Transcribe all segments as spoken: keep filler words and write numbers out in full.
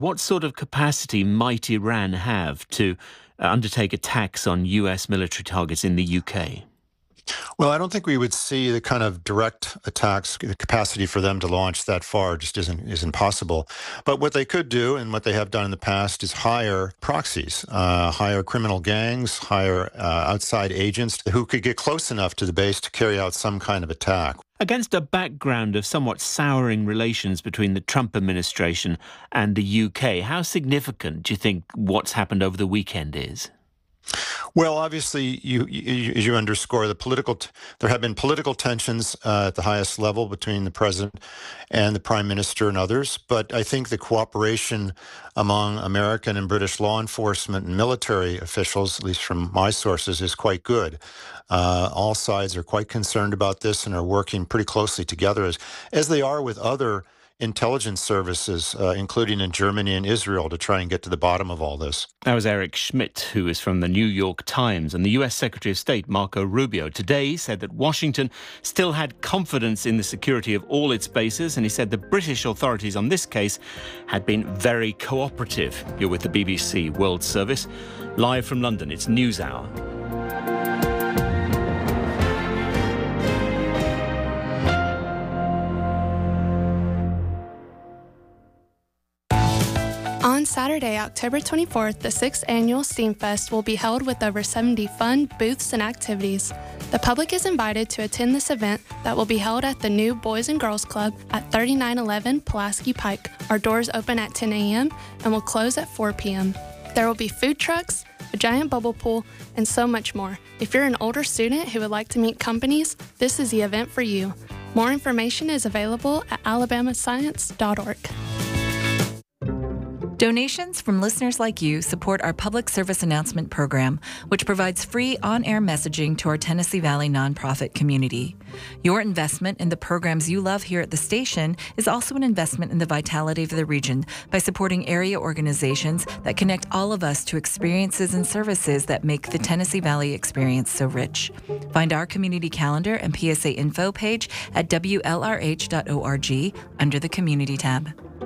What sort of capacity might Iran have to uh, undertake attacks on U S military targets in the U K? Well, I don't think we would see the kind of direct attacks. The capacity for them to launch that far just isn't isn't possible. But what they could do, and what they have done in the past, is hire proxies, uh, hire criminal gangs, hire uh, outside agents who could get close enough to the base to carry out some kind of attack. Against a background of somewhat souring relations between the Trump administration and the U K, how significant do you think what's happened over the weekend is? Well, obviously, you, you, you underscore the political. T- there have been political tensions uh, at the highest level between the president and the prime minister and others. But I think the cooperation among American and British law enforcement and military officials, at least from my sources, is quite good. Uh, all sides are quite concerned about this and are working pretty closely together, as as they are with other intelligence services, uh, including in Germany and Israel, to try and get to the bottom of all this. That was Eric Schmidt, who is from the New York Times. And the U S Secretary of State, Marco Rubio, today said that Washington still had confidence in the security of all its bases. And he said the British authorities on this case had been very cooperative. You're with the B B C World Service. Live from London, it's NewsHour. On Saturday, October twenty-fourth, the sixth Annual Steamfest will be held with over seventy fun booths and activities. The public is invited to attend this event that will be held at the new Boys and Girls Club at thirty-nine eleven Pulaski Pike. Our doors open at ten a.m. and will close at four p.m. There will be food trucks, a giant bubble pool, and so much more. If you're an older student who would like to meet companies, this is the event for you. More information is available at alabama science dot org. Donations from listeners like you support our public service announcement program, which provides free on-air messaging to our Tennessee Valley nonprofit community. Your investment in the programs you love here at the station is also an investment in the vitality of the region by supporting area organizations that connect all of us to experiences and services that make the Tennessee Valley experience so rich. Find our community calendar and P S A info page at w l r h dot org under the Community tab.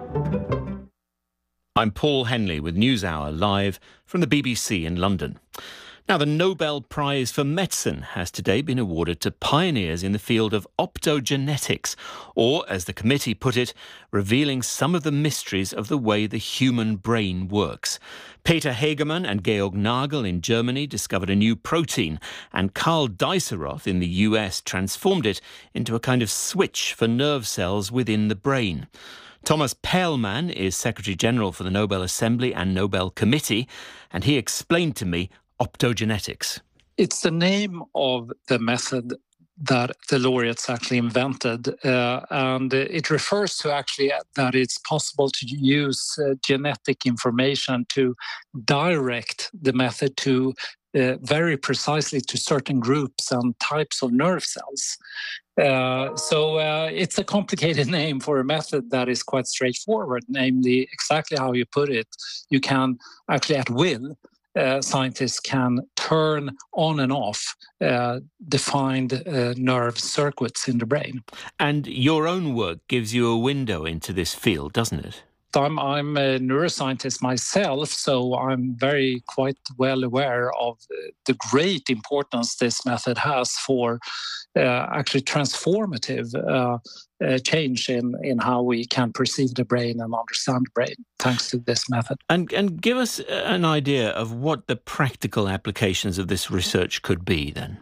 I'm Paul Henley with NewsHour live from the B B C in London. Now, the Nobel Prize for Medicine has today been awarded to pioneers in the field of optogenetics, or, as the committee put it, revealing some of the mysteries of the way the human brain works. Peter Hagemann and Georg Nagel in Germany discovered a new protein, and Carl Deisseroth in the U S transformed it into a kind of switch for nerve cells within the brain. Thomas Perlman is Secretary General for the Nobel Assembly and Nobel Committee, and he explained to me optogenetics. It's the name of the method that the laureates actually invented, uh, and it refers to actually that it's possible to use uh, genetic information to direct the method to uh, very precisely to certain groups and types of nerve cells. Uh, so uh, it's a complicated name for a method that is quite straightforward, namely exactly how you put it. You can actually at will, uh, scientists can turn on and off uh, defined uh, nerve circuits in the brain. And your own work gives you a window into this field, doesn't it? I'm, I'm a neuroscientist myself, so I'm very quite well aware of the great importance this method has for uh, actually transformative uh, uh, change in, in how we can perceive the brain and understand the brain, thanks to this method. And, and give us an idea of what the practical applications of this research could be then.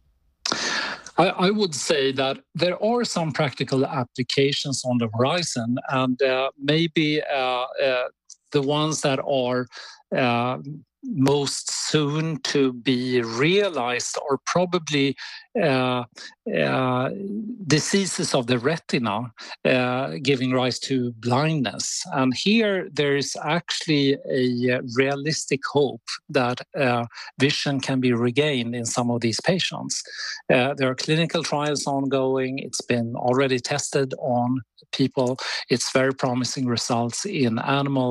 I would say that there are some practical applications on the horizon, and uh, maybe uh, uh, the ones that are uh, most soon to be realized are probably uh, uh, diseases of the retina, uh, giving rise to blindness. And here there is actually a realistic hope that uh, vision can be regained in some of these patients. Uh, there are clinical trials ongoing. It's been already tested on people. It's very promising results in animal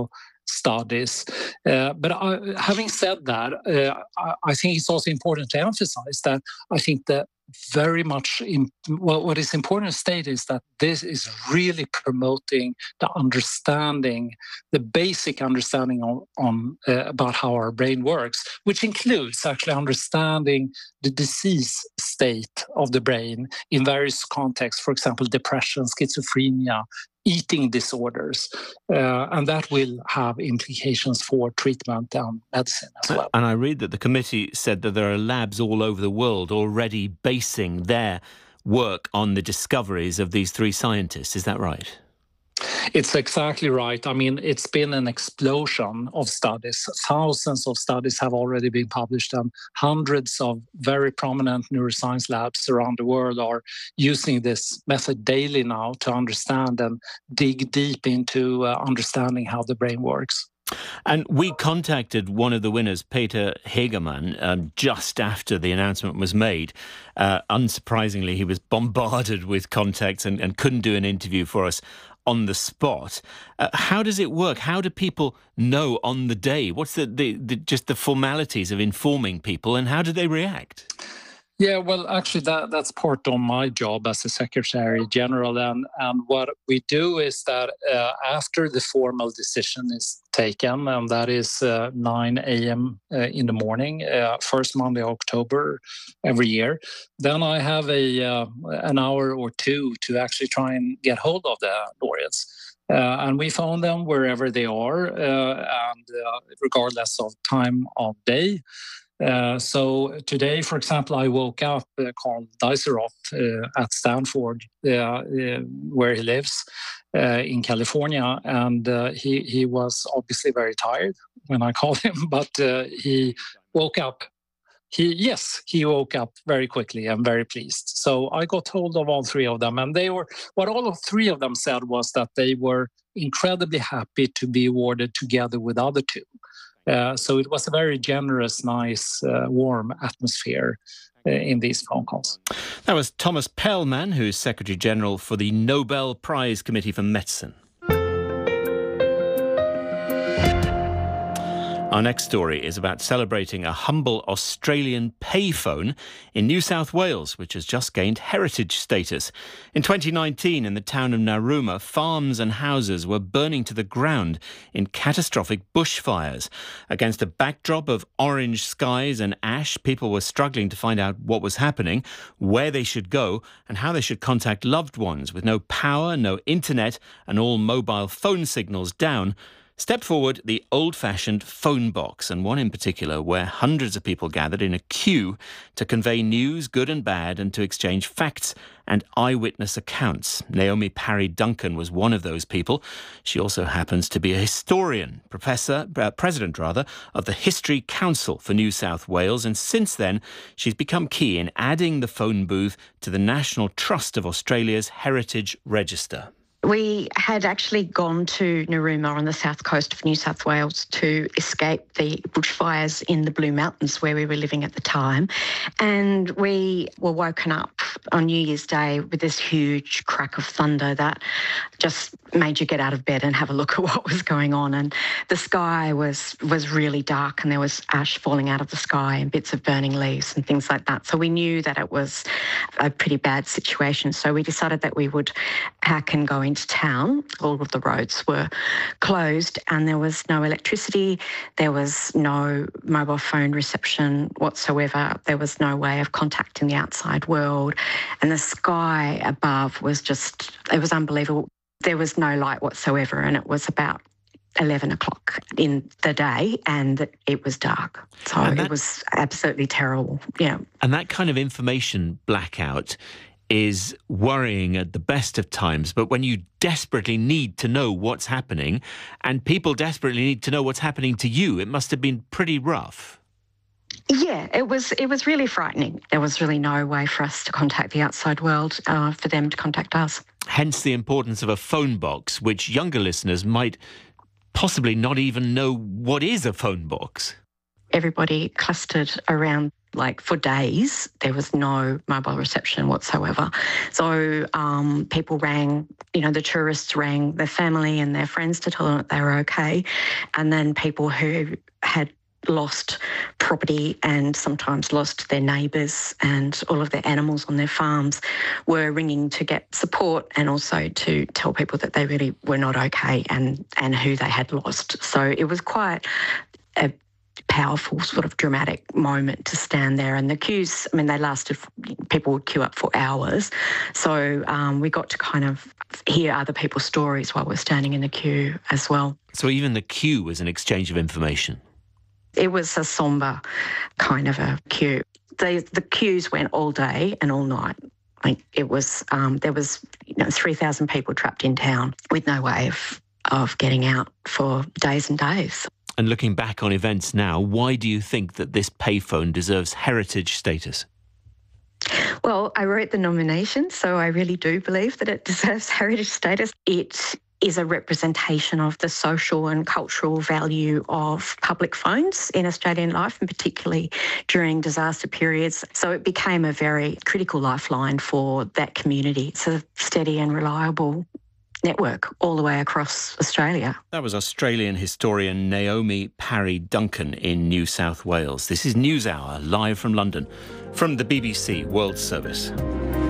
studies. Uh, but I, having said that, uh, I, I think it's also important to emphasize that I think that very much, in, well, what is important to state is that this is really promoting the understanding, the basic understanding on, on uh, about how our brain works, which includes actually understanding the disease state of the brain in various contexts, for example, depression, schizophrenia, eating disorders, uh, and that will have implications for treatment and medicine as well. And I read that the committee said that there are labs all over the world already basing their work on the discoveries of these three scientists. Is that right? It's exactly right. I mean, it's been an explosion of studies. Thousands of studies have already been published, and hundreds of very prominent neuroscience labs around the world are using this method daily now to understand and dig deep into uh, understanding how the brain works. And we contacted one of the winners, Peter Hegemann, um, just after the announcement was made. Uh, unsurprisingly, he was bombarded with contacts and, and couldn't do an interview for us on the spot. Uh, how does it work? How do people know on the day? What's the, the, the just the formalities of informing people, and how do they react? Yeah, well, actually, that, that's part of my job as a Secretary General. And, and what we do is that uh, after the formal decision is taken, and that is uh, nine a.m. Uh, in the morning, uh, first Monday of October every year, then I have a uh, an hour or two to actually try and get hold of the laureates. Uh, and we phone them wherever they are, uh, and uh, regardless of time of day. Uh, so today, for example, I woke up uh, Carl Deiseroth uh, at Stanford, uh, uh, where he lives uh, in California, and uh, he he was obviously very tired when I called him, but uh, he woke up. He yes, he woke up very quickly and very pleased. So I got hold of all three of them, and they were what all of three of them said was that they were incredibly happy to be awarded together with other two. Uh, so it was a very generous, nice, uh, warm atmosphere uh, in these phone calls. That was Thomas Perlmann, who is Secretary General for the Nobel Prize Committee for Medicine. Our next story is about celebrating a humble Australian payphone in New South Wales, which has just gained heritage status. In twenty nineteen, in the town of Narooma, farms and houses were burning to the ground in catastrophic bushfires. Against a backdrop of orange skies and ash, people were struggling to find out what was happening, where they should go, and how they should contact loved ones. With no power, no internet, and all mobile phone signals down, stepped forward the old-fashioned phone box, and one in particular where hundreds of people gathered in a queue to convey news, good and bad, and to exchange facts and eyewitness accounts. Naomi Parry Duncan was one of those people. She also happens to be a historian, professor, uh, president rather, of the History Council for New South Wales, and since then she's become key in adding the phone booth to the National Trust of Australia's Heritage Register. We had actually gone to Narooma on the south coast of New South Wales to escape the bushfires in the Blue Mountains where we were living at the time. And we were woken up on New Year's Day with this huge crack of thunder that just made you get out of bed and have a look at what was going on. And the sky was, was really dark, and there was ash falling out of the sky and bits of burning leaves and things like that. So we knew that it was a pretty bad situation. So we decided that we would pack and go into town. All of the roads were closed and there was no electricity, there was no mobile phone reception whatsoever, there was no way of contacting the outside world, and the sky above was just, it was unbelievable. There was no light whatsoever, and it was about eleven o'clock in the day and it was dark. So that, it was absolutely terrible. Yeah. And that kind of information blackout is worrying at the best of times, but when you desperately need to know what's happening, and people desperately need to know what's happening to you, it must have been pretty rough. Yeah, it was it was really frightening. There was really no way for us to contact the outside world, uh, for them to contact us. Hence the importance of a phone box, which younger listeners might possibly not even know what is a phone box. Everybody clustered around like for days, there was no mobile reception whatsoever. So um, people rang, you know, the tourists rang their family and their friends to tell them that they were okay. And then people who had lost property and sometimes lost their neighbours and all of their animals on their farms were ringing to get support and also to tell people that they really were not okay and, and who they had lost. So it was quite a powerful sort of dramatic moment to stand there. And the queues, I mean, they lasted, people would queue up for hours. So um, we got to kind of hear other people's stories while we're standing in the queue as well. So even the queue was an exchange of information? It was a sombre kind of a queue. The, the queues went all day and all night. Like it was, um, there was, you know, three thousand people trapped in town with no way of, of getting out for days and days. And looking back on events now, why do you think that this payphone deserves heritage status? Well, I wrote the nomination, so I really do believe that it deserves heritage status. It is a representation of the social and cultural value of public phones in Australian life, and particularly during disaster periods. So it became a very critical lifeline for that community. It's a steady and reliable network all the way across Australia. That was Australian historian Naomi Parry Duncan in New South Wales. This is NewsHour, live from London, from the B B C World Service.